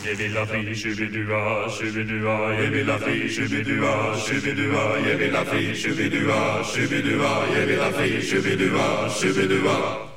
Jeg vil ha fri, shubidua, shubidua. Jeg vil ha fri, shubidua, shubidua. Jeg vil ha fri, shubidua, shubidua. Jeg vil ha fri, shubidua, shubidua.